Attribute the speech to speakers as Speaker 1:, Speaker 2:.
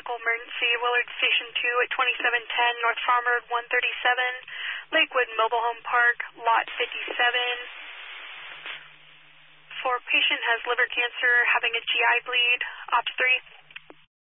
Speaker 1: medical emergency, Willard Station 2 at 2710 North Farm Road 137, Lakewood Mobile Home Park, Lot 57. For patient has liver cancer, having a GI bleed, Ops 3.